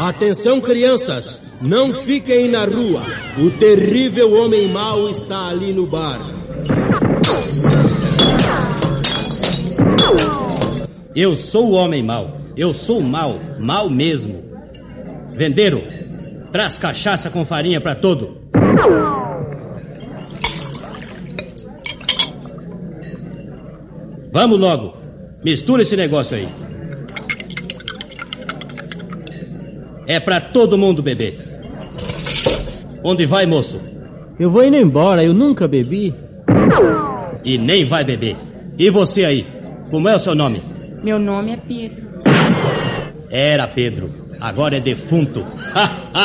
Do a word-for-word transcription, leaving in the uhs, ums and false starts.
Atenção, crianças, não fiquem na rua. O terrível homem mau está ali no bar. Eu sou o homem mau. Eu sou mau, mau mesmo. Vendeiro, traz cachaça com farinha pra todo. Vamos logo, mistura esse negócio aí. É pra todo mundo beber. Onde vai, moço? Eu vou indo embora, eu nunca bebi. E nem vai beber. E você aí, como é o seu nome? Meu nome é Pedro. Era Pedro, agora é defunto.